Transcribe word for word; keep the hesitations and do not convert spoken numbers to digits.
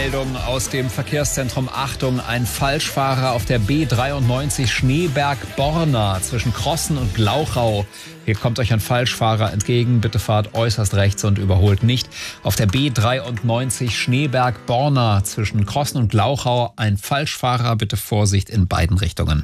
Meldung aus dem Verkehrszentrum. Achtung, ein Falschfahrer auf der B dreiundneunzig Schneeberg-Borna zwischen Krossen und Glauchau. Hier kommt euch ein Falschfahrer entgegen. Bitte fahrt äußerst rechts und überholt nicht. Auf der B dreiundneunzig Schneeberg-Borna zwischen Krossen und Glauchau ein Falschfahrer. Bitte Vorsicht in beiden Richtungen.